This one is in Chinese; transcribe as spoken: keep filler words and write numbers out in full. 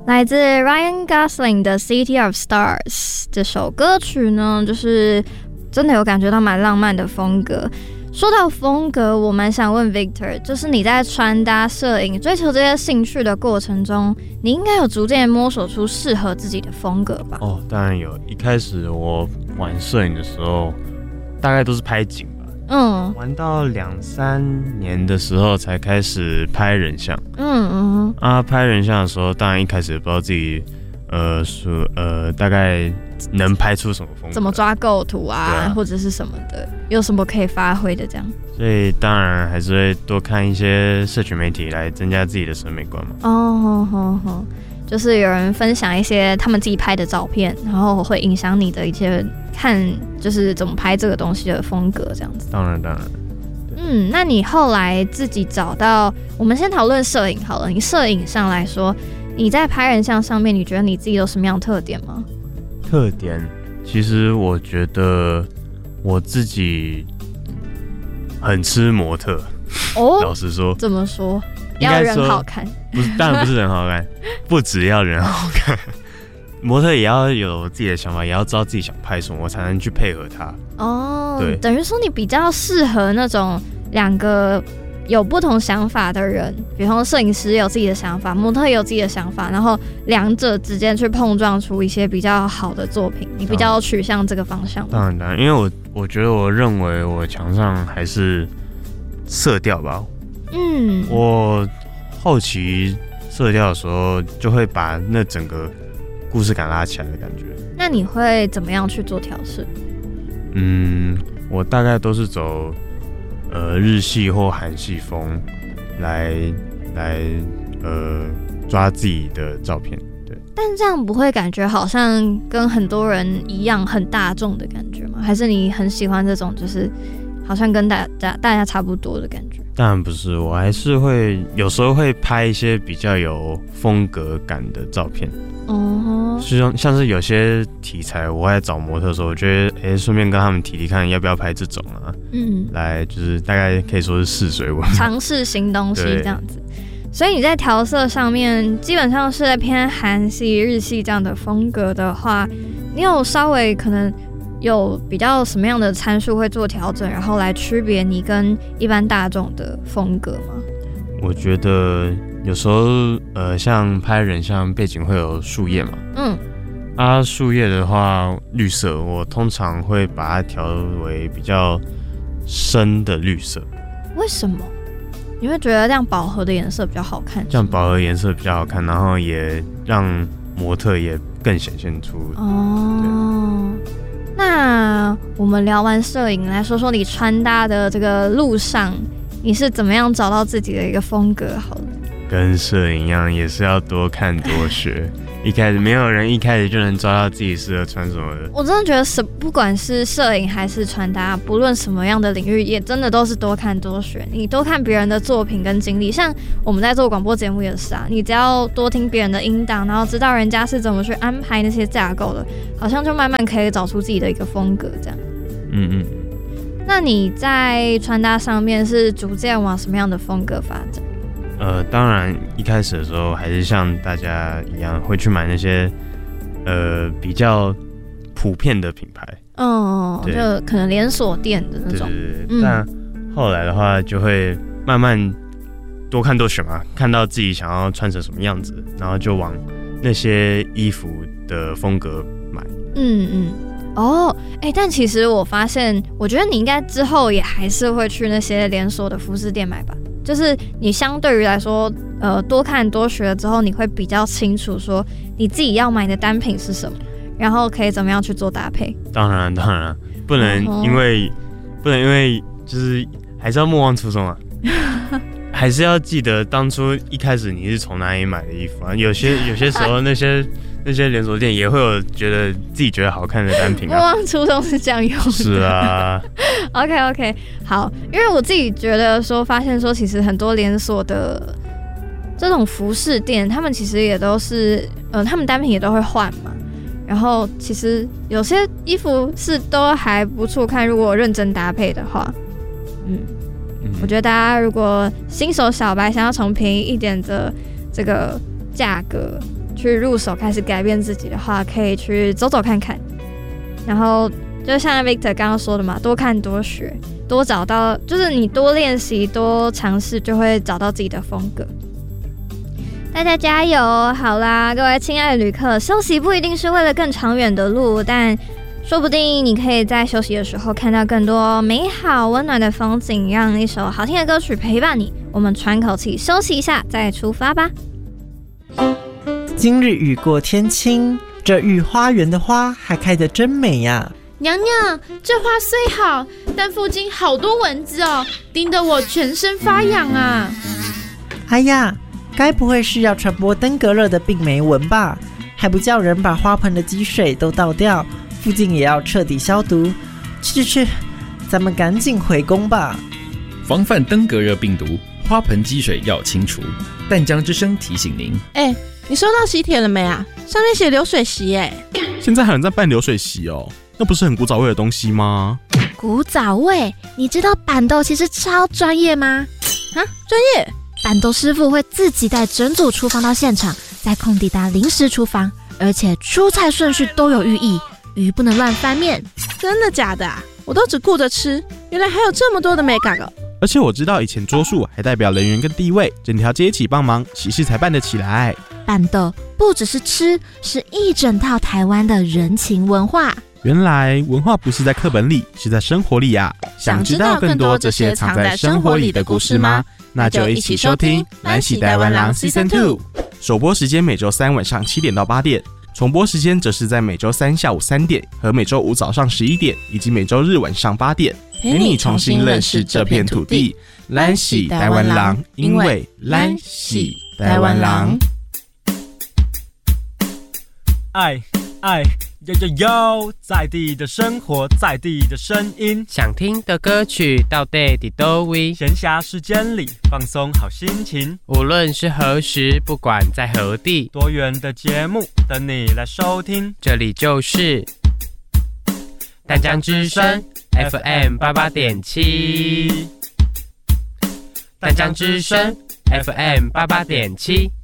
来自 Ryan Gosling 的 City of Stars 这首歌曲呢，就是真的有感觉到蛮浪漫的风格。说到风格，我蛮想问 Victor， 就是你在穿搭、摄影、追求这些兴趣的过程中，你应该有逐渐摸索出适合自己的风格吧？ 哦，当然有。一开始我玩摄影的时候，大概都是拍景吧。嗯，玩到两三年的时候才开始拍人像。嗯嗯啊，拍人像的时候，当然一开始也不知道自己，呃，说呃，大概能拍出什么风格， 怎么抓构图啊，啊或者是什么的，有什么可以发挥的这样。 所以当然还是会多看一些社群媒体来增加自己的审美观嘛。 哦，好好好。就是有人分享一些他们自己拍的照片，然后会影响你的一些看，就是怎么拍这个东西的风格这样子。 当然，当然。 嗯，那你后来自己找到，我们先讨论摄影好了。你摄影上来说，你在拍人像上面，你觉得你自己有什么样的特点吗？ 特点，其实我觉得我自己很吃模特。哦，老实说， 怎么说？要人好看， 不是，当然不是人好看，不只要人好看，模特也要有自己的想法，也要知道自己想拍什么，我才能去配合他。哦，对， 等于说你比较适合那种两个有不同想法的人，比方说摄影师有自己的想法，模特有自己的想法，然后两者之间去碰撞出一些比较好的作品，你比较取向这个方向。 当然，当然，因为我我觉得我认为我墙上还是色调吧。嗯，我后期色调的时候，就会把那整个故事感拉起来的感觉。 那你会怎么样去做调试？ 嗯，我大概都是走呃日系或韩系风来来呃抓自己的照片。对， 但这样不会感觉好像跟很多人一样很大众的感觉吗？还是你很喜欢这种就是好像跟大家大家差不多的感觉？ 当然不是，我还是会有时候会拍一些比较有风格感的照片。哦，像像是有些题材，我在找模特的时候，我觉得哎，顺便跟他们提提看要不要拍这种啊。嗯，来就是大概可以说是试水温， 尝试新东西这样子。所以你在调色上面，基本上是在偏韩系、日系这样的风格的话，你有稍微可能有比较什么样的参数会做调整，然后来区别你跟一般大众的风格吗？ 我觉得有时候呃，像拍人像背景会有树叶嘛，嗯，啊，树叶的话，绿色我通常会把它调为比较深的绿色。 为什么？你会觉得这样饱和的颜色比较好看？ 这样饱和颜色比较好看，然后也让模特也更显现出。哦。 那我们聊完摄影，来说说你穿搭的这个路上，你是怎么样找到自己的一个风格？好了， 跟摄影一样，也是要多看多学。一开始没有人一开始就能抓到自己适合穿什么的。 我真的觉得是，不管是摄影还是穿搭，不论什么样的领域，也真的都是多看多学。你多看别人的作品跟经历，像我们在做广播节目也是啊，你只要多听别人的音档，然后知道人家是怎么去安排那些架构的，好像就慢慢可以找出自己的一个风格这样。嗯嗯。那你在穿搭上面是逐渐往什么样的风格发展？ 呃，当然一开始的时候还是像大家一样会去买那些呃比较普遍的品牌， 哦，就可能连锁店的那种。 对对对。嗯、但后来的话就会慢慢多看多选嘛，看到自己想要穿成什么样子，然后就往那些衣服的风格买。嗯嗯。 哦，哎、欸，但其实我发现，我觉得你应该之后也还是会去那些连锁的服饰店买吧。就是你相对于来说，呃，多看多学了之后，你会比较清楚说你自己要买的单品是什么，然后可以怎么样去做搭配。 当然，当然，不能因为、哦、不能因为就是还是要莫忘初衷啊，还是要记得当初一开始你是从哪里买的衣服啊。有些有些时候那些。那些连锁店也会有觉得自己觉得好看的单品啊。 莫忘初衷是这样用的。 是啊。 OK OK， 好，因为我自己觉得说，发现说，其实很多连锁的这种服饰店，他们其实也都是，呃，他们单品也都会换嘛。然后其实有些衣服是都还不错看，如果认真搭配的话，嗯，嗯我觉得大家如果新手小白想要从便宜一点的这个价格。 去入手开始改变自己的话，可以去走走看看。然后就像 Victor 刚刚说的嘛，多看多学，多找到，就是你多练习多尝试，就会找到自己的风格。大家加油！好啦，各位亲爱的旅客，休息不一定是为了更长远的路，但说不定你可以在休息的时候看到更多美好温暖的风景，让一首好听的歌曲陪伴你。我们喘口气，休息一下，再出发吧。 今日雨过天晴，这御花园的花还开得真美呀！ 娘娘，这花虽好，但附近好多蚊子哦，叮得我全身发痒啊！ 哎呀，该不会是要传播登革热的病媒蚊吧？还不叫人把花盆的积水都倒掉，附近也要彻底消毒。去去去，咱们赶紧回宫吧。 防范登革热病毒，花盆积水要清除。淡江之声提醒您。 哎，你收到喜帖了没啊？上面写流水席哎。 现在还有人在办流水席哦？那不是很古早味的东西吗？ 古早味？你知道板豆其实超专业吗？ 啊，专业？ 板豆师傅会自己带整组厨房到现场，在空地搭临时厨房，而且出菜顺序都有寓意，鱼不能乱翻面。 真的假的啊？我都只顾着吃，原来还有这么多的美感哦。 而且我知道以前桌数还代表人员跟地位，整条街一起帮忙，喜事才办得起来。 板豆不只是吃，是一整套台湾的人情文化。 原来文化不是在课本里，是在生活里啊！想知道更多这些藏在生活里的故事吗？那就一起收听《咱是台湾人 Season 二》。首播时间每周三晚上七点到八点，重播时间则是在每周三下午三点和每周五早上十一点，以及每周日晚上八点，陪你重新认识这片土地。咱是台湾人，因为咱是台湾人。 爱爱呦呦呦，在地的生活，在地的声音， 想听的歌曲到底在哪里？ 闲暇时间里放松好心情， 无论是何时，不管在何地， 多元的节目等你来收听。 这里就是淡江之声 F M 八八点七，淡江之声 F M 八八点七。